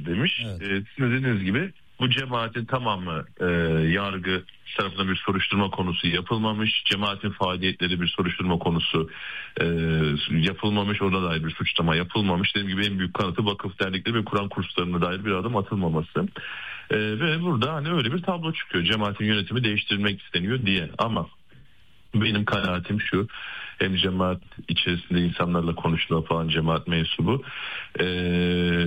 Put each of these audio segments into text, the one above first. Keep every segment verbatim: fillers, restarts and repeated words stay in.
değildir demiş. Evet. E, sizin dediğiniz gibi bu cemaatin tamamı e, yargı tarafından bir soruşturma konusu yapılmamış. Cemaatin faaliyetleri bir soruşturma konusu e, yapılmamış. Ona dair bir suçlama yapılmamış. Dediğim gibi en büyük kanıtı vakıf dernekleri ve Kur'an kurslarına dair bir adım atılmaması. E, ve burada hani öyle bir tablo çıkıyor. Cemaatin yönetimi değiştirilmek isteniyor diye. Ama benim kanaatim şu: hem cemaat içerisinde insanlarla konuştuğu falan cemaat mensubu, Eee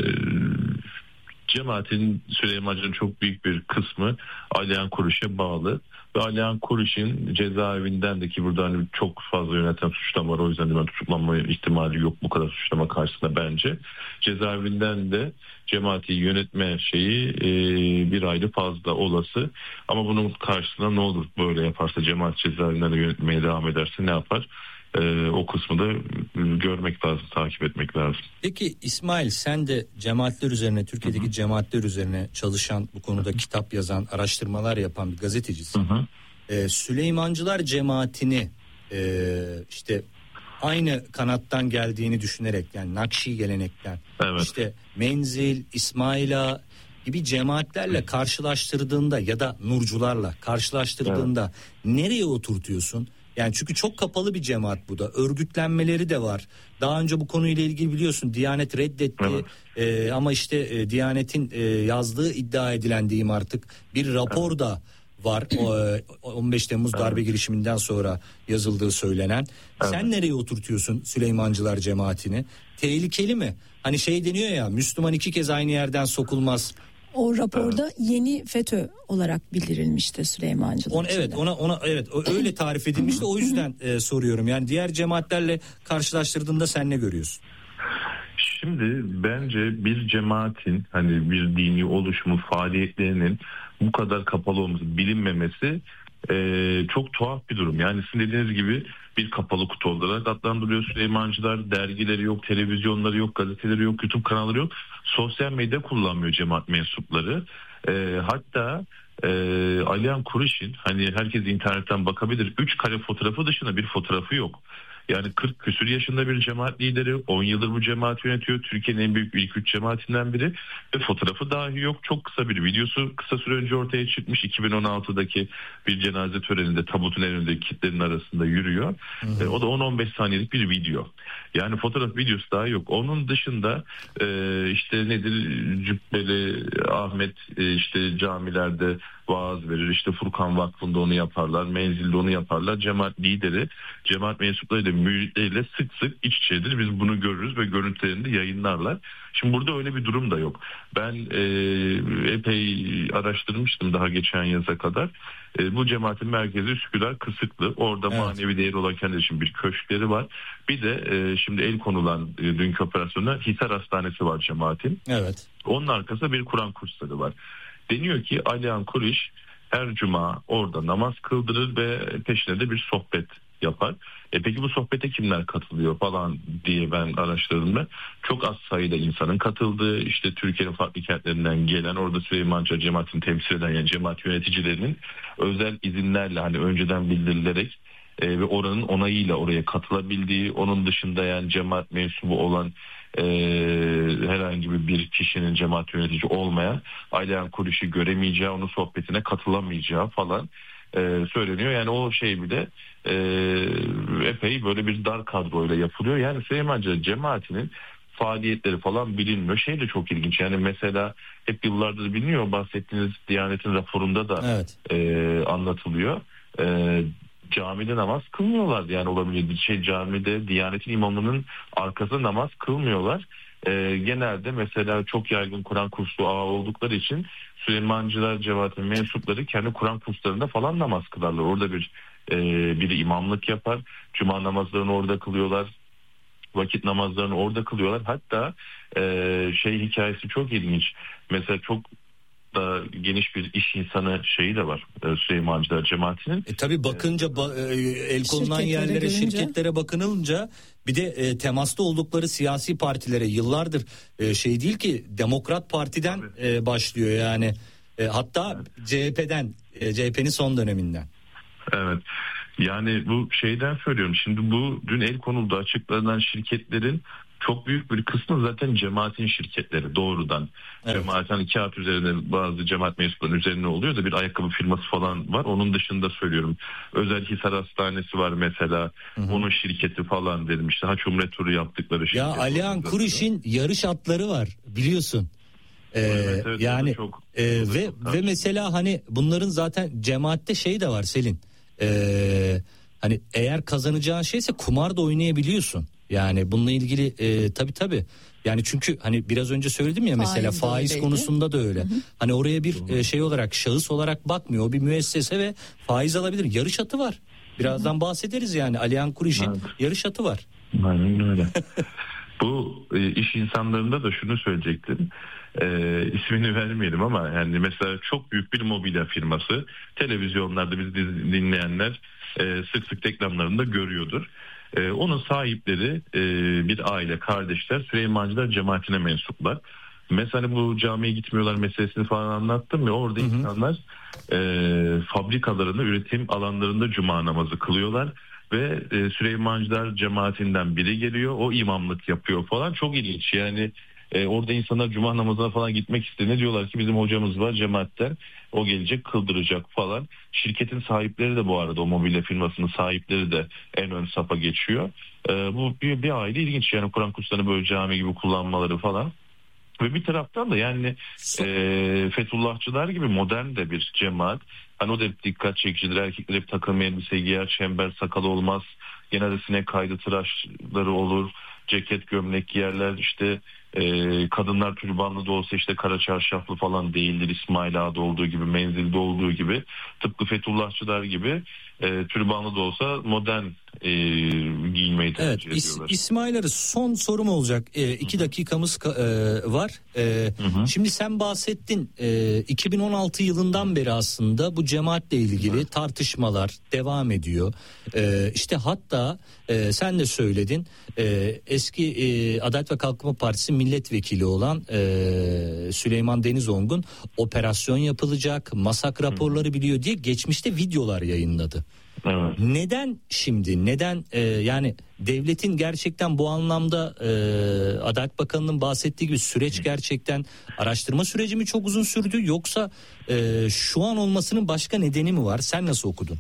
cemaatin Süleymancı'nın çok büyük bir kısmı Aliyan Kuruş'a bağlı ve Aliyan Kuruş'un cezaevinden de, ki burada hani çok fazla yöneten suçlama var, o yüzden de ben tutuklanma ihtimali yok bu kadar suçlama karşısında bence. Cezaevinden de cemaati yönetme şeyi e, bir aylı fazla olası, ama bunun karşısında ne olur böyle yaparsa, cemaat cezaevinden de yönetmeye devam ederse ne yapar? Ee, o kısmı da görmek lazım, takip etmek lazım. Peki İsmail, sen de cemaatler üzerine, Türkiye'deki hı hı. cemaatler üzerine çalışan, bu konuda kitap yazan, araştırmalar yapan bir gazetecisin. Hı hı. Ee, Süleymancılar cemaatini e, işte aynı kanattan geldiğini düşünerek, yani Nakşi gelenekten, evet. işte Menzil, İsmaila gibi cemaatlerle hı. karşılaştırdığında ya da Nurcularla karşılaştırdığında evet. nereye oturtuyorsun? Yani çünkü çok kapalı bir cemaat bu da. Örgütlenmeleri de var. Daha önce bu konuyla ilgili biliyorsun Diyanet reddetti. Evet. Ee, ama işte e, Diyanet'in e, yazdığı iddia edilen diyeyim artık bir rapor evet. da var. O, e, on beş Temmuz evet. darbe girişiminden sonra yazıldığı söylenen. Evet. Sen nereye oturtuyorsun Süleymancılar cemaatini? Tehlikeli mi? Hani şey deniyor ya, Müslüman iki kez aynı yerden sokulmaz. O raporda evet. yeni FETÖ olarak bildirilmişti Süleymancılar. On, evet ona ona evet öyle tarif edilmişti. O yüzden e, soruyorum. Yani diğer cemaatlerle karşılaştırdığında sen ne görüyorsun? Şimdi bence bir cemaatin, hani bir dini oluşumu faaliyetlerinin bu kadar kapalı olması, bilinmemesi e, çok tuhaf bir durum. Yani sizin dediğiniz gibi bir kapalı kutu olarak adlandırılıyor Süleymancılar. Dergileri yok, televizyonları yok, gazeteleri yok, YouTube kanalları yok. Sosyal medya kullanmıyor cemaat mensupları. E, hatta e, Aliyan Kuruş'un, hani herkes internetten bakabilir, üç kare fotoğrafı dışında bir fotoğrafı yok. Yani kırk küsur yaşında bir cemaat lideri, on yıldır bu cemaati yönetiyor. Türkiye'nin en büyük ilk üç cemaatinden biri ve fotoğrafı dahi yok. Çok kısa bir videosu kısa süre önce ortaya çıkmış. iki bin on altıdaki bir cenaze töreninde tabutun en önündeki kitlerin arasında yürüyor. E, o da on on beş saniyelik bir video. Yani fotoğraf videosu daha yok. Onun dışında e, işte nedir, Cübbeli Ahmet e, işte camilerde vaaz verir. İşte Furkan Vakfı'nda onu yaparlar. Menzil'de onu yaparlar. Cemaat lideri, cemaat mensuplarıyla, müritleriyle sık sık iç içedir. Biz bunu görürüz ve görüntülerini de yayınlarlar. Şimdi burada öyle bir durum da yok. Ben e, epey araştırmıştım daha geçen yaza kadar. E, bu cemaatin merkezi Üsküdar Kısıklı. Orada evet. manevi değeri olan kendileri için bir köşkleri var. Bir de e, şimdi el konulan e, dünkü operasyonda Hisar Hastanesi var cemaatin. Evet. Onun arkasında bir Kur'an kursları var. Deniyor ki Aliyan Kuruş her cuma orada namaz kıldırır ve peşine de bir sohbet yapar. E peki bu sohbete kimler katılıyor falan diye ben araştırdım. Çok az sayıda insanın katıldığı, işte Türkiye'nin farklı kentlerinden gelen, orada Süleymancı cemaatini temsil eden, yani cemaat yöneticilerinin özel izinlerle, hani önceden bildirilerek e, ve oranın onayıyla oraya katılabildiği, onun dışında yani cemaat mensubu olan e, herhangi bir kişinin, cemaat yönetici olmayan, Aliyan Kuruş'u göremeyeceği, onun sohbetine katılamayacağı falan e, söyleniyor. Yani o şey bile e, epey böyle bir dar kadroyla yapılıyor. Yani Süleymancı cemaatinin faaliyetleri falan bilinmiyor. Şey de çok ilginç, yani mesela hep yıllardır biliniyor, bahsettiğiniz Diyanet'in raporunda da evet. e, anlatılıyor. E, camide namaz kılmıyorlar, yani olabilir bir şey, camide Diyanet'in imamının arkasında namaz kılmıyorlar. Ee, genelde mesela çok yaygın Kur'an kursu ağı oldukları için Süleymancılar cemaatinin mensupları kendi Kur'an kurslarında falan namaz kılarlar. Orada bir e, biri imamlık yapar, cuma namazlarını orada kılıyorlar, vakit namazlarını orada kılıyorlar. Hatta e, şey hikayesi çok ilginç, mesela çok da geniş bir iş insanı şeyi de var Süleymancılar cemaatinin. E tabii bakınca ba- el konulan yerlere, görünce, şirketlere bakınılınca, bir de e, temasta oldukları siyasi partilere yıllardır e, şey değil ki, Demokrat Parti'den e, başlıyor yani. E, hatta evet. C H P'den, e, C H P'nin son döneminden. Evet. Yani bu şeyden söylüyorum. Şimdi bu dün el konulda açıklanan şirketlerin çok büyük bir kısmı zaten cemaatin şirketleri doğrudan. Evet. Cemaat hani kağıt üzerinde bazı cemaat mensuplarının üzerine oluyor da bir ayakkabı firması falan var. Onun dışında söylüyorum. Özelhisar Hastanesi var mesela. Hı hı. Onun şirketi falan dedim işte. Haç Umre turu yaptıkları şirket. Ya Alihan Kuriş'in yarış atları var biliyorsun. Ee, evet, evet, yani çok, e, ve çok ve mesela hani bunların zaten cemaatte şey de var Selin. Ee, hani eğer kazanacağın şeyse kumar da oynayabiliyorsun. Yani bununla ilgili e, tabii tabii. Yani çünkü hani biraz önce söyledim ya mesela faiz, faiz konusunda da öyle. Hı hı. Hani oraya bir e, şey olarak şahıs olarak bakmıyor. O bir müessese ve faiz alabilir. Yarış atı var. Birazdan hı hı. bahsederiz yani. Alihan Kuriş'in evet. yarış atı var. Aynen öyle. Bu e, iş insanlarında da şunu söyleyecektim. E, ismini vermeyelim ama yani mesela çok büyük bir mobilya firması, televizyonlarda bizi dinleyenler e, sık sık reklamlarında görüyordur. E, onun sahipleri e, bir aile, kardeşler, Süleymancılar cemaatine mensuplar. Mesela bu camiye gitmiyorlar meselesini falan anlattım ya, orada hı hı. insanlar e, fabrikalarında, üretim alanlarında cuma namazı kılıyorlar. Ve e, Süleymancılar cemaatinden biri geliyor, o imamlık yapıyor falan, çok ilginç yani. E, orada insanlar cuma namazına falan gitmek istediğinde diyorlar ki bizim hocamız var cemaatten, o gelecek kıldıracak falan. Şirketin sahipleri de bu arada, o mobilya firmasının sahipleri de en ön safa geçiyor. E, bu bir, bir aile ilginç yani, Kur'an kurslarını böyle cami gibi kullanmaları falan. Ve bir taraftan da yani e, Fethullahçılar gibi modern de bir cemaat. Hani o da dikkat çekicidir. Erkekler hep takım elbise giyer, çember sakalı olmaz. Genelde sinek kaydı tıraşları olur. Ceket gömlek giyerler. İşte e, kadınlar türbanlı da olsa işte kara çarşaflı falan değildir. İsmail Ağa'da olduğu gibi, Menzil'de olduğu gibi. Tıpkı Fethullahçılar gibi e, türbanlı da olsa modern e, giyinmeyi tercih evet, ediyorlar. İs- İsmail Arı, son sorum olacak. E, iki dakikamız e, var. E, şimdi sen bahsettin. E, iki bin on altı yılından beri aslında bu cemaatle ilgili evet. tartışmalar devam ediyor. E, işte hatta e, sen de söyledin. E, eski e, Adalet ve Kalkınma Partisi milletvekili olan e, Süleyman Denizongun operasyon yapılacak, masak raporları biliyor diye geçmişte videolar yayınladı. Evet. Neden şimdi? Neden e, yani devletin gerçekten bu anlamda e, Adalet Bakanı'nın bahsettiği gibi süreç gerçekten araştırma süreci mi çok uzun sürdü, yoksa e, şu an olmasının başka nedeni mi var? Sen nasıl okudun?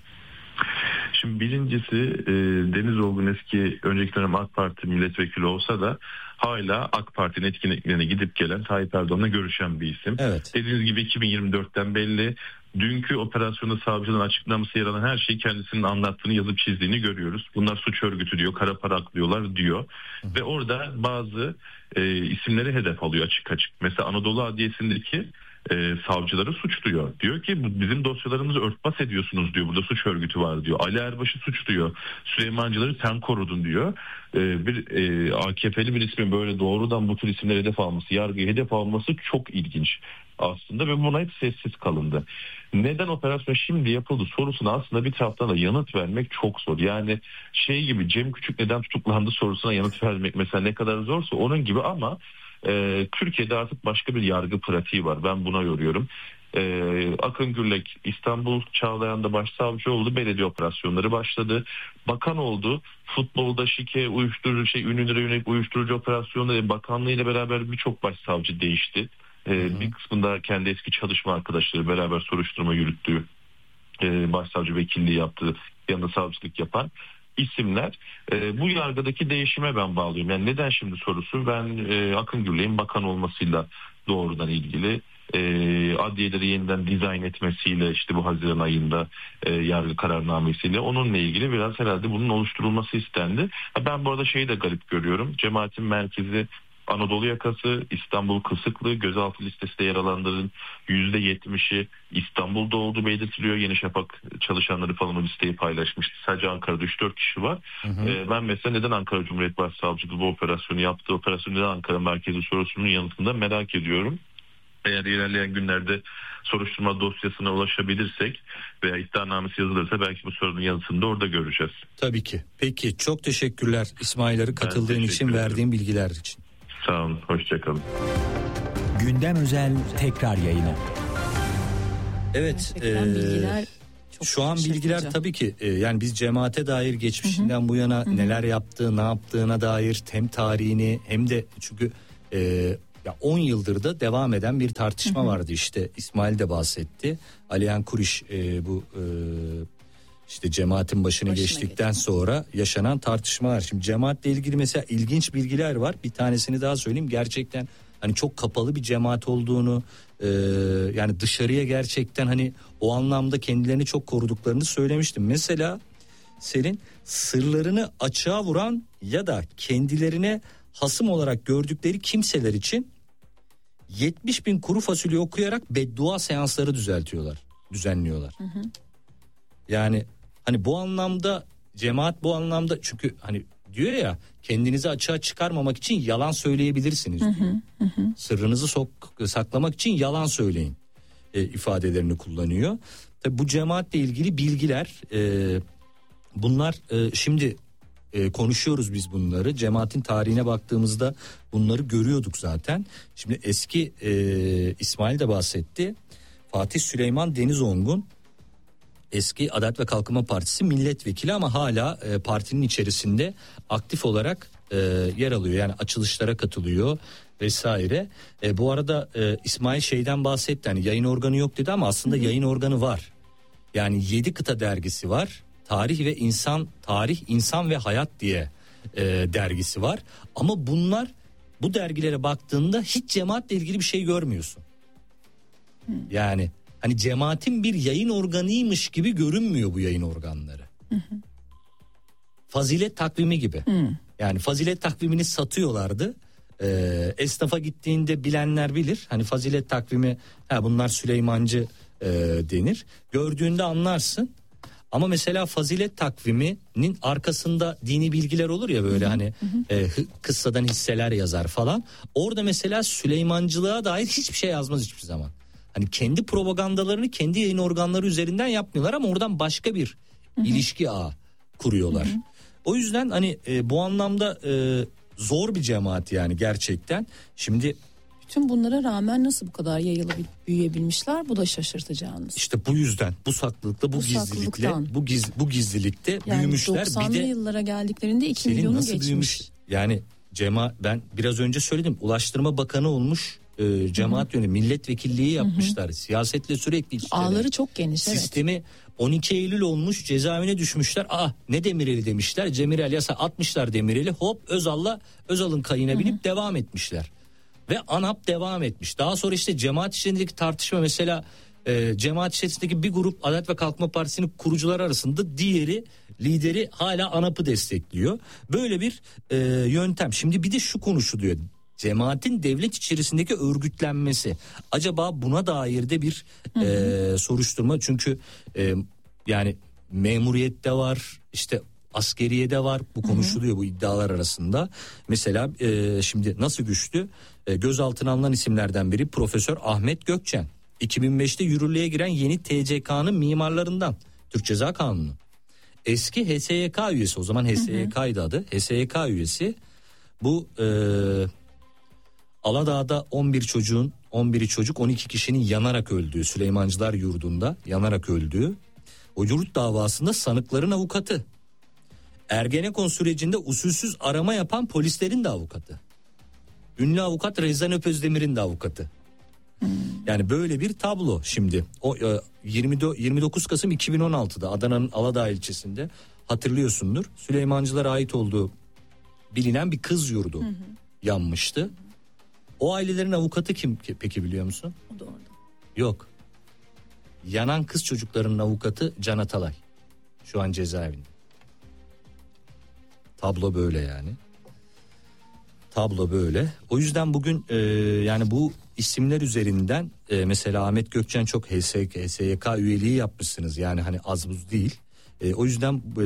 Şimdi birincisi e, Deniz Olgun eski önceki dönem AK Parti milletvekili olsa da hala AK Parti'nin etkinliklerine gidip gelen, Tayyip Erdoğan'la görüşen bir isim. Evet. Dediğiniz gibi iki bin yirmi dörtten belli. Dünkü operasyonda savcılığın açıklaması yer alan her şeyi kendisinin anlattığını, yazıp çizdiğini görüyoruz. Bunlar suç örgütü diyor, kara para aklıyorlar diyor. Hı. Ve orada bazı e, isimleri hedef alıyor açık açık. Mesela Anadolu Adliyesi'ndeki e, savcıları suçluyor. Diyor ki bizim dosyalarımızı örtbas ediyorsunuz diyor. Burada suç örgütü var diyor. Ali Erbaş'ı suçluyor. Süleymancıları sen korudun diyor. E, bir e, A K P'li bir ismin böyle doğrudan bu tür isimleri hedef alması, yargıyı hedef alması çok ilginç aslında ve buna hep sessiz kalındı. Neden operasyon şimdi yapıldı sorusuna aslında bir taraftan da yanıt vermek çok zor. Yani şey gibi, Cem Küçük neden tutuklandı sorusuna yanıt vermek mesela ne kadar zorsa onun gibi, ama e, Türkiye'de artık başka bir yargı pratiği var. Ben buna yoruyorum. E, Akın Gürlek İstanbul Çağlayan'da başsavcı oldu. Belediye operasyonları başladı. Bakan oldu. Futbolda şike, uyuşturucu şey, ünlülere yönelik uyuşturucu operasyonları, bakanlığı ile beraber birçok başsavcı değişti. Ee, bir kısmında kendi eski çalışma arkadaşları beraber soruşturma yürüttüğü, e, başsavcı vekilliği yaptığı, yanında savcılık yapan isimler. E, bu yargıdaki değişime ben bağlıyorum. Yani neden şimdi sorusu, ben e, Akın Gürlek'in bakan olmasıyla doğrudan ilgili, e, adliyeleri yeniden dizayn etmesiyle, işte bu Haziran ayında e, yargı kararnamesiyle, onunla ilgili biraz herhalde bunun oluşturulması istendi. Ben bu arada şeyi de garip görüyorum. Cemaatin merkezi Anadolu yakası, İstanbul Kısıklı, gözaltı listesinde yer alanların yüzde yetmişi İstanbul'da olduğu belirtiliyor. Yeni Şafak çalışanları falan o listeyi paylaşmıştı. Sadece Ankara'da üç dört kişi var. Hı hı. Ee, ben mesela neden Ankara Cumhuriyet Başsavcılığı bu operasyonu yaptı? Operasyon neden Ankara merkezi sorusunun yanıtını da merak ediyorum. Eğer ilerleyen günlerde soruşturma dosyasına ulaşabilirsek veya iddianamesi yazılırsa belki bu sorunun yanıtını da orada göreceğiz. Tabii ki. Peki, çok teşekkürler İsmail Arı katıldığın için, verdiğin bilgiler için. Sağ olun, hoşçakalın. Gündem Özel tekrar yayını. Evet, e, bilgiler Çok Şu an bilgiler şaşırtıcı. tabii ki e, yani biz cemaate dair geçmişinden hı hı. bu yana hı hı. neler yaptığı, ne yaptığına dair hem tarihini hem de çünkü e, ya on yıldır da devam eden bir tartışma hı hı. vardı işte. İsmail de bahsetti. Aliyan Kuriş e, bu e, işte cemaatin başına, başına geçtikten geçti. sonra yaşanan tartışmalar. Şimdi cemaatle ilgili mesela ilginç bilgiler var. Bir tanesini daha söyleyeyim. Gerçekten hani çok kapalı bir cemaat olduğunu, e, yani dışarıya gerçekten hani o anlamda kendilerini çok koruduklarını söylemiştim. Mesela Selin, sırlarını açığa vuran ya da kendilerine hasım olarak gördükleri kimseler için yetmiş bin kuru fasulye okuyarak beddua seansları düzeltiyorlar, düzenliyorlar. Hı hı. Yani hani bu anlamda cemaat bu anlamda, çünkü hani diyor ya, kendinizi açığa çıkarmamak için yalan söyleyebilirsiniz diyor. Hı hı, hı. Sırrınızı sok, saklamak için yalan söyleyin e, ifadelerini kullanıyor. Tabii bu cemaatle ilgili bilgiler e, bunlar e, şimdi e, konuşuyoruz biz bunları. Cemaatin tarihine baktığımızda bunları görüyorduk zaten. Şimdi eski e, İsmail de bahsetti. Fatih Süleyman Denizongun eski Adalet ve Kalkınma Partisi milletvekili ama hala e, partinin içerisinde aktif olarak e, yer alıyor. Yani açılışlara katılıyor vesaire. E, bu arada e, İsmail şeyden bahsetti, hani yayın organı yok dedi ama aslında hı hı. yayın organı var. Yani yedi kıta dergisi var. Tarih ve İnsan, Tarih, İnsan ve Hayat diye e, dergisi var. Ama bunlar, bu dergilere baktığında hiç cemaatle ilgili bir şey görmüyorsun. Hı. Yani hani cemaatin bir yayın organıymış gibi görünmüyor bu yayın organları. Hı hı. Fazilet takvimi gibi. Hı. Yani fazilet takvimini satıyorlardı. Ee, esnafa gittiğinde bilenler bilir. Hani fazilet takvimi, ha bunlar Süleymancı e, denir. Gördüğünde anlarsın. Ama mesela fazilet takviminin arkasında dini bilgiler olur ya böyle, hı hı. hani hı hı. E, kıssadan hisseler yazar falan. Orada mesela Süleymancılığa dair hiçbir şey yazmaz hiçbir zaman. Hani kendi propagandalarını kendi yayın organları üzerinden yapmıyorlar ama oradan başka bir hı hı. ilişki ağı kuruyorlar. Hı hı. O yüzden hani e, bu anlamda e, zor bir cemaat yani gerçekten. Şimdi bütün bunlara rağmen nasıl bu kadar yayılıp büyüyebilmişler, bu da şaşırtacağınız. İşte bu yüzden, bu saklılıkta, bu, bu gizlilikle, bu giz, bu gizlilikte yani büyümüşler. doksanlı bir de yıllara geldiklerinde iki milyonu geçmiş. Büyümüş? Yani cemaat, ben biraz önce söyledim, Ulaştırma Bakanı olmuş. E, cemaat yönü milletvekilliği yapmışlar. Hı hı. Siyasetle sürekli içteler. Ağları çok geniş. Sistemi evet. on iki Eylül olmuş, cezaevine düşmüşler. Ah ne Demirel'i demişler. Demirel yasa atmışlar Demirel'i. Hop Özal'la Özal'ın kayığına binip hı hı. devam etmişler. Ve ANAP devam etmiş. Daha sonra işte cemaat içindeki tartışma, mesela e, cemaat içerisindeki bir grup Adalet ve Kalkınma Partisi'nin kurucuları arasında, diğeri lideri hala ANAP'ı destekliyor. Böyle bir e, yöntem. Şimdi bir de şu konuşuluyor. Cemaatin devlet içerisindeki örgütlenmesi. Acaba buna dair de bir e, soruşturma, çünkü e, yani memuriyette var, işte askeriyede var, bu konuşuluyor, hı hı. bu iddialar arasında. Mesela e, şimdi nasıl güçlü? E, gözaltına alınan isimlerden biri Profesör Ahmet Gökçen. iki bin beşte yürürlüğe giren yeni T C K'nın mimarlarından, Türk Ceza Kanunu. Eski H S Y K üyesi, o zaman H S Y K'ydı adı. H S Y K üyesi. Bu e, Aladağ'da on bir çocuğun on biri çocuk on iki kişinin yanarak öldüğü, Süleymancılar Yurdu'nda yanarak öldüğü o yurt davasında sanıkların avukatı. Ergenekon sürecinde usulsüz arama yapan polislerin de avukatı. Ünlü avukat Rezan Öpözdemir'in de avukatı. Hmm. Yani böyle bir tablo şimdi. O yirmi dokuz Kasım iki bin on altıda Adana'nın Aladağ ilçesinde, hatırlıyorsundur, Süleymancılara ait olduğu bilinen bir kız yurdu hı hı. yanmıştı. O ailelerin avukatı kim peki, biliyor musun? O da orada. Yok. Yanan kız çocuklarının avukatı Can Atalay. Şu an cezaevinde. Tablo böyle yani. Tablo böyle. O yüzden bugün e, yani bu isimler üzerinden e, mesela Ahmet Gökçen çok H S Y K üyeliği yapmışsınız. Yani hani az buz değil. E, o yüzden e,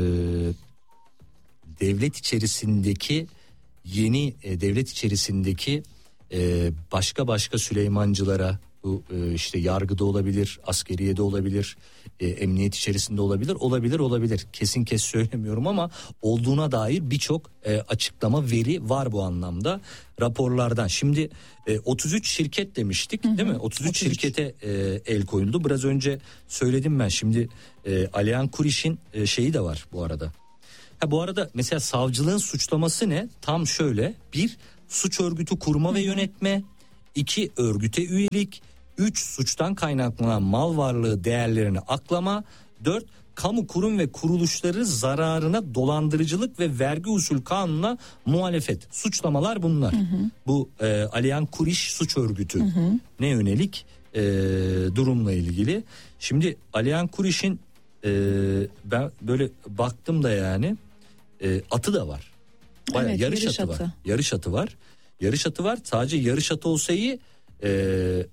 devlet içerisindeki yeni e, devlet içerisindeki e, başka başka Süleymancılara Bu e, işte yargıda olabilir, askeriyede olabilir, e, emniyet içerisinde olabilir, olabilir, olabilir. Kesin kes söylemiyorum ama olduğuna dair birçok e, açıklama, veri var bu anlamda raporlardan. Şimdi e, otuz üç şirket demiştik, hı hı, değil mi? otuz üç, otuz üç şirkete e, el koyuldu. Biraz önce söyledim ben. Şimdi e, Alihan Kuriş'in e, şeyi de var bu arada. Ha, bu arada mesela savcılığın suçlaması ne? Tam şöyle: bir, suç örgütü kurma ve yönetme; iki, örgüte üyelik; üç, suçtan kaynaklanan mal varlığı değerlerini aklama; dört, kamu kurum ve kuruluşları zararına dolandırıcılık ve vergi usul kanununa muhalefet. Suçlamalar bunlar. Hı hı. Bu e, Alihan Kuriş suç örgütü hı hı. ne yönelik e, durumla ilgili. Şimdi Alihan Kuriş'in e, ben böyle baktım da yani e, atı da var. Bayağı evet, yarış, yarış atı, atı var. Yarış atı var. Yarış atı var. Sadece yarış atı olsa iyi. E,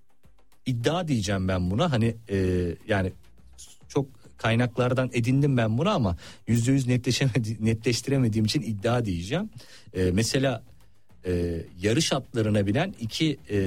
iddia diyeceğim ben buna. Hani e, yani çok kaynaklardan edindim ben bunu ama yüzde yüz netleştiremediğim için iddia diyeceğim. E, mesela e, yarış atlarına binen iki e,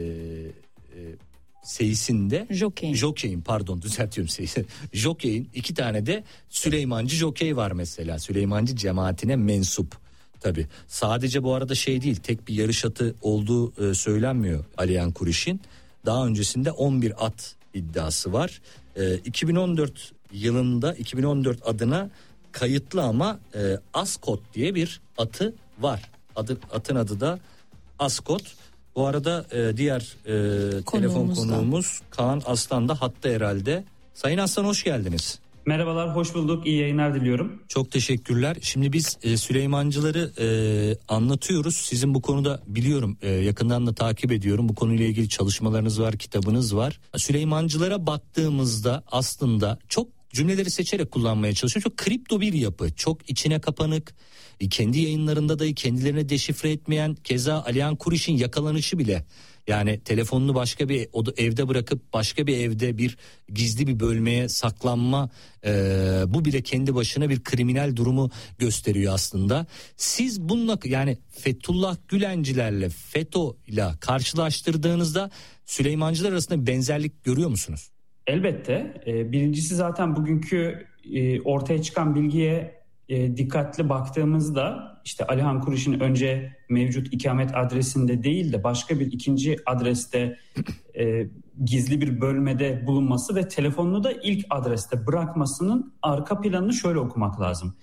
e, seyisinde Jockey'in. Jockey'in pardon düzeltiyorum seyisi. Jockey'in iki tane de Süleymancı Jockey var mesela. Süleymancı cemaatine mensup. Tabii sadece bu arada şey değil, tek bir yarış atı olduğu e, söylenmiyor Alihan Kuriş'in. Daha öncesinde on bir at iddiası var. E, iki bin on dört yılında iki bin on dört adına kayıtlı ama e, Ascot diye bir atı var. Adı, atın adı da Ascot. Bu arada e, diğer e, telefon konuğumuz Kaan Aslan da hatta herhalde. Sayın Aslan, hoş geldiniz. Merhabalar, hoş bulduk. İyi yayınlar diliyorum. Çok teşekkürler. Şimdi biz e, Süleymancıları e, anlatıyoruz. Sizin bu konuda biliyorum e, yakından da takip ediyorum. Bu konuyla ilgili çalışmalarınız var, kitabınız var. Süleymancılara baktığımızda aslında çok cümleleri seçerek kullanmaya çalışıyor. Çok kripto bir yapı, çok içine kapanık. Kendi yayınlarında da kendilerini deşifre etmeyen, keza Alihan Kuriş'in yakalanışı bile, yani telefonunu başka bir evde bırakıp başka bir evde bir gizli bir bölmeye saklanma, e, bu bile kendi başına bir kriminal durumu gösteriyor aslında. Siz bununla, yani Fethullah Gülencilerle FETÖ'yle karşılaştırdığınızda Süleymancılar arasında benzerlik görüyor musunuz? Elbette. Birincisi zaten bugünkü ortaya çıkan bilgiye dikkatli baktığımızda işte Alihan Kuriş'in önce mevcut ikamet adresinde değil de başka bir ikinci adreste e, gizli bir bölmede bulunması ve telefonunu da ilk adreste bırakmasının arka planını şöyle okumak lazım.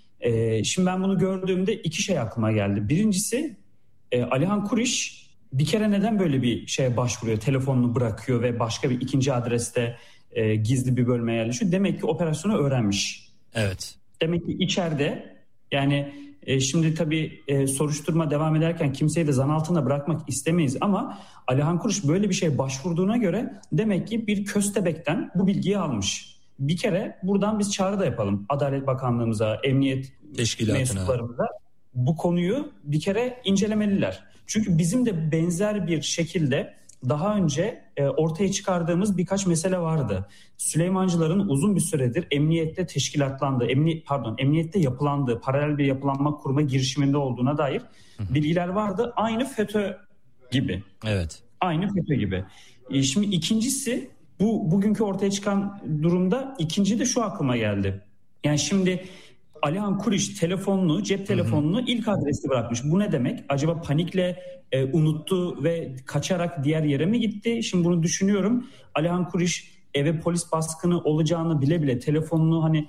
E, şimdi ben bunu gördüğümde iki şey aklıma geldi. Birincisi e, Alihan Kuriş bir kere neden böyle bir şeye başvuruyor? Telefonunu bırakıyor ve başka bir ikinci adreste e, gizli bir bölmeye yerleşiyor. Demek ki operasyonu öğrenmiş. Evet. Demek ki içeride, yani e, şimdi tabii e, soruşturma devam ederken kimseyi de zan altında bırakmak istemeyiz ama Alihan Kuriş böyle bir şeye başvurduğuna göre demek ki bir köstebekten bu bilgiyi almış. Bir kere buradan biz çağrı da yapalım Adalet Bakanlığımıza, emniyet mensuplarımıza, bu konuyu bir kere incelemeliler. Çünkü bizim de benzer bir şekilde daha önce e, ortaya çıkardığımız birkaç mesele vardı. Süleymancıların uzun bir süredir emniyette teşkilatlandığı, emniyet pardon, emniyette yapılandığı, paralel bir yapılanma kurma girişiminde olduğuna dair hı-hı. bilgiler vardı. Aynı FETÖ gibi. Evet. Aynı FETÖ gibi. E, şimdi ikincisi, bu bugünkü ortaya çıkan durumda ikinci de şu aklıma geldi. Yani şimdi Alihan Kuriş telefonunu, cep telefonunu hı hı. ilk adresi bırakmış. Bu ne demek? Acaba panikle e, unuttu ve kaçarak diğer yere mi gitti? Şimdi bunu düşünüyorum. Alihan Kuriş eve polis baskını olacağını bile bile telefonunu hani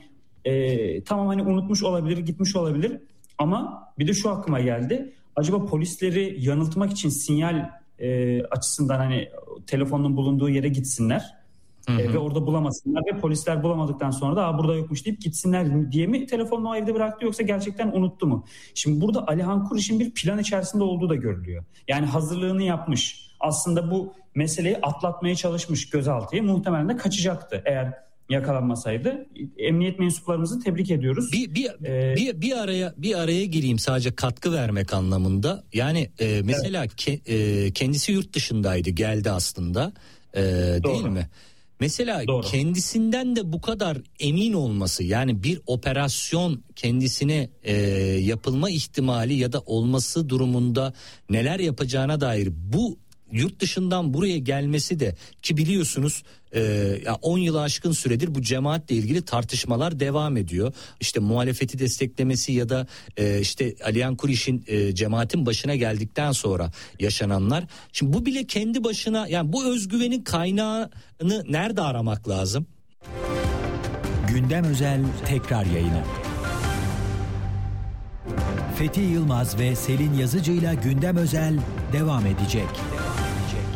e, tamam hani unutmuş olabilir, gitmiş olabilir. Ama bir de şu aklıma geldi. Acaba polisleri yanıltmak için sinyal e, açısından hani telefonun bulunduğu yere gitsinler. Hı hı. E, ve orada bulamasınlar ve polisler bulamadıktan sonra da burada yokmuş deyip gitsinler diye mi telefonunu o evde bıraktı, yoksa gerçekten unuttu mu? Şimdi burada Alihan Kuriş'in bir plan içerisinde olduğu da görülüyor. Yani hazırlığını yapmış. Aslında bu meseleyi atlatmaya çalışmış gözaltıya. Muhtemelen de kaçacaktı eğer yakalanmasaydı. Emniyet mensuplarımızı tebrik ediyoruz. Bir bir ee, bir, bir araya bir araya gireyim sadece katkı vermek anlamında. Yani e, mesela evet. ke, e, kendisi yurt dışındaydı, geldi aslında. E, değil mi? Mesela Doğru. kendisinden de bu kadar emin olması, yani bir operasyon kendisine e, yapılma ihtimali ya da olması durumunda neler yapacağına dair bu yurt dışından buraya gelmesi de, ki biliyorsunuz e, on yılı aşkın süredir bu cemaatle ilgili tartışmalar devam ediyor. İşte muhalefeti desteklemesi ya da e, işte Aliyan Kuriş'in e, cemaatin başına geldikten sonra yaşananlar. Şimdi bu bile kendi başına, yani bu özgüvenin kaynağını nerede aramak lazım? Gündem Özel tekrar yayını. Fethi Yılmaz ve Selin Yazıcı'yla Gündem Özel devam edecek.